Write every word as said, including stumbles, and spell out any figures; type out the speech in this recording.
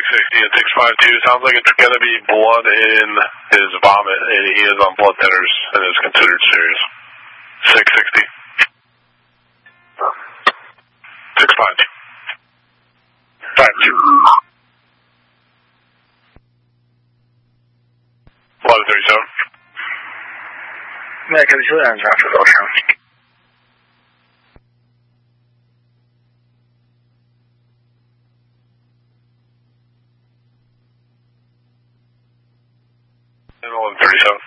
sixty at six five two. Sounds like it's going to be blood in his vomit. He is on blood thinners and is considered serious. six sixty. six five two. five two. eleven thirty-seven. 那这个救援家属多少？ eleven thirty-seven.